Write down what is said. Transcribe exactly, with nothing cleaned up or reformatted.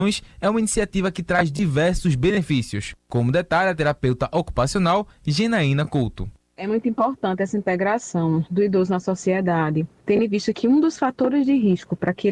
é uma iniciativa que traz diversos benefícios, como detalha a terapeuta ocupacional Genaína Couto. É muito importante essa integração do idoso na sociedade, tendo em vista que um dos fatores de risco para que